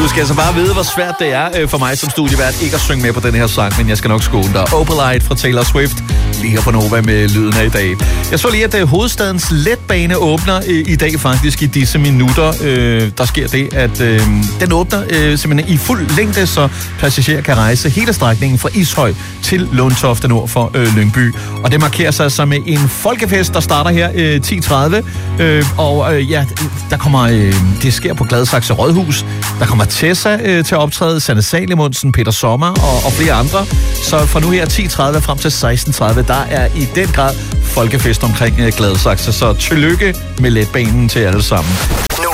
Du skal altså bare vide, hvor svært det er for mig som studievært ikke at synge med på den her sang, men jeg skal nok skåne dig. Opalite fra Taylor Swift, lige her på Nova med lyden af i dag. Jeg så lige, at hovedstadens letbane åbner i dag faktisk i disse minutter. Der sker det, at den åbner simpelthen i fuld længde, så passagerer kan rejse hele strækningen fra Ishøj til Lundtofte nord for Lyngby. Og det markerer sig som en folkefest, der starter her 10:30. Ja, der kommer, det sker på Gladsaxe Rådhus. Der kommer Tessa til at optræde, Sanne Salomonsen, Peter Sommer og flere andre. Så fra nu her 10:30 frem til 16:30, der er i den grad folkefest omkring Gladsaxe. Så tillykke med letbanen til alle sammen.